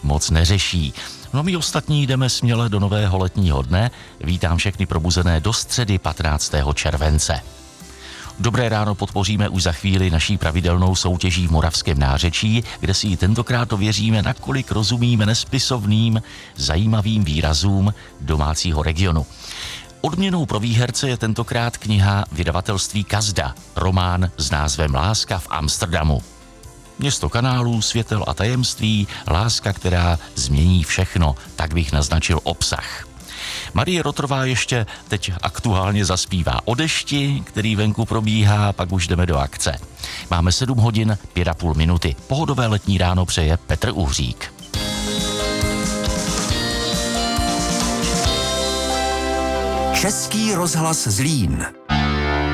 moc neřeší. No my ostatní jdeme směle do nového letního dne. Vítám všechny probuzené do středy 15. července. Dobré ráno podpoříme už za chvíli naší pravidelnou soutěží v Moravském nářečí, kde si tentokrát ověříme, nakolik rozumíme nespisovným, zajímavým výrazům domácího regionu. Odměnou pro výherce je tentokrát kniha vydavatelství Kazda, román s názvem Láska v Amsterdamu. Město kanálů, světel a tajemství, láska, která změní všechno, tak bych naznačil obsah. Marie Rotrová ještě teď aktuálně zaspívá o dešti, který venku probíhá, pak už jdeme do akce. Máme 7 hodin, 5,5 minuty. Pohodové letní ráno přeje Petr Uhřík. Český rozhlas Zlín.